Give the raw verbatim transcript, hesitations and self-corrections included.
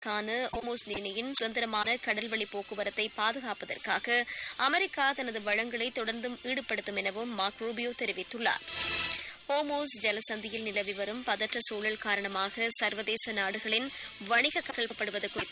கான ஹோர்முஸ் நீரிணையின் சுதந்திரமான கடல்வழி போக்குவரத்தை பாதுகாப்பதற்காக அமெரிக்கா தனது வளங்களை தொடர்ந்தும் ஈடுபடுத்தும் எனவும் மார்க் ரூபியோ தெரிவித்துள்ளார். ஹோர்முஸ் ஜலசந்தியில் நிலவி வரும் பதற்ற சூழல் காரணமாக சர்வதேச நாடுகளின் வணிக கல்படுவது குறித்து